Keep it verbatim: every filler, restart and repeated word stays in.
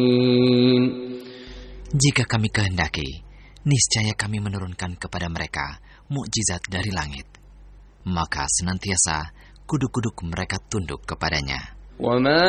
Jika kami kehendaki, niscaya kami menurunkan kepada mereka mukjizat dari langit. Maka senantiasa kuduk-kuduk mereka tunduk kepadanya. وَمَا